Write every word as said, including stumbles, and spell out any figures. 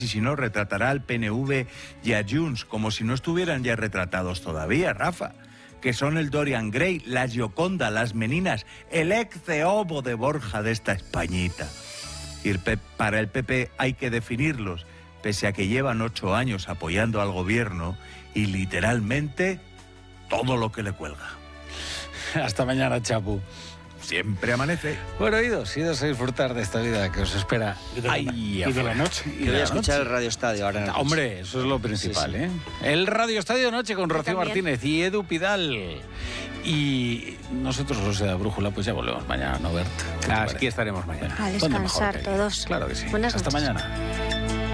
y si no, retratará al P N V y a Junts, como si no estuvieran ya retratados todavía, Rafa, que son el Dorian Gray, la Gioconda, las Meninas, el Ecce Homo de Borja de esta Españita. Y para el P P hay que definirlos, pese a que llevan ocho años apoyando al gobierno y literalmente todo lo que le cuelga. Hasta mañana, Chapu. Siempre amanece. Bueno, idos, idos a disfrutar de esta vida que os espera. Y de la, ahí y de la noche. Y voy a escuchar el Radio Estadio ahora en la noche. Hombre, eso es lo principal, sí, sí. ¿eh? El Radio Estadio de Noche con Yo Rocío también. Martínez y Edu Pidal. Y nosotros, los de la Brújula, pues ya volvemos mañana, ¿no, Bert? ¿Qué te Aquí parece? estaremos mañana. A ¿Dónde mejor descansar que aquí? todos. Claro que sí. Buenas Hasta noches. mañana.